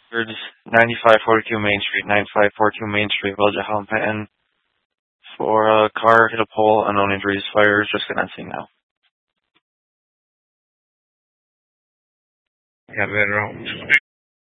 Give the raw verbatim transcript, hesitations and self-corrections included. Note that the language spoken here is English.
There's ninety-five forty-two Main Street, ninety-five forty-two Main Street, Village of Helen for a car hit a pole, unknown injuries, fires, just commencing now. Yeah, better.